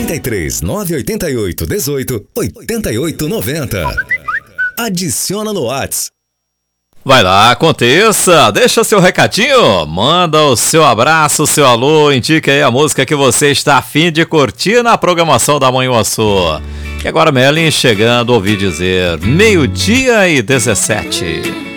33 988 18 88 90. Adiciona no Whats. Vai lá, aconteça, deixa seu recadinho, manda o seu abraço, o seu alô, indica aí a música que você está a fim de curtir na programação da Manhuaçu. E agora, Melin, chegando, ouvi dizer, 12:17.